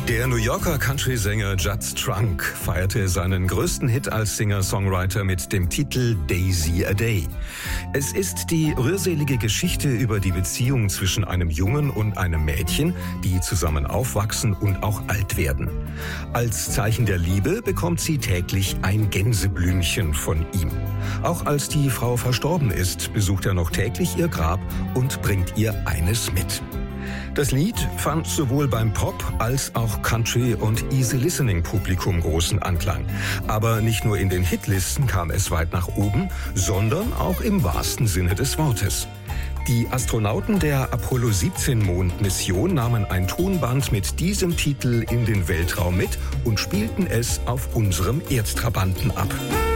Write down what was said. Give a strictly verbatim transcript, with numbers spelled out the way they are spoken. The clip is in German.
Der New Yorker Country-Sänger Judd Strunk feierte seinen größten Hit als Singer-Songwriter mit dem Titel Daisy a Day. Es ist die rührselige Geschichte über die Beziehung zwischen einem Jungen und einem Mädchen, die zusammen aufwachsen und auch alt werden. Als Zeichen der Liebe bekommt sie täglich ein Gänseblümchen von ihm. Auch als die Frau verstorben ist, besucht er noch täglich ihr Grab und bringt ihr eines mit. Das Lied fand sowohl beim Pop- als auch Country- und Easy-Listening-Publikum großen Anklang. Aber nicht nur in den Hitlisten kam es weit nach oben, sondern auch im wahrsten Sinne des Wortes. Die Astronauten der Apollo siebzehn Mondmission nahmen ein Tonband mit diesem Titel in den Weltraum mit und spielten es auf unserem Erdtrabanten ab.